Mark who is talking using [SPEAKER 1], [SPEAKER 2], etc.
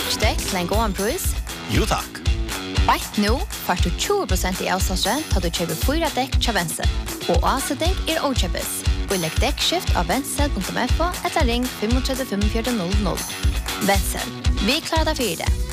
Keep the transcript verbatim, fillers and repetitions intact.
[SPEAKER 1] Nudge-dekk til en god pris?
[SPEAKER 2] Jo takk.
[SPEAKER 1] Right nå får du tjúgu prosent i avståndsrent til du kjøper fyra dekk til Vensel. Og avsetning er åkjøpes. Og legg dekkskift av vensel punktum f o eller ring fem tre fem fire null null. Vensel. Vi klarer deg for det.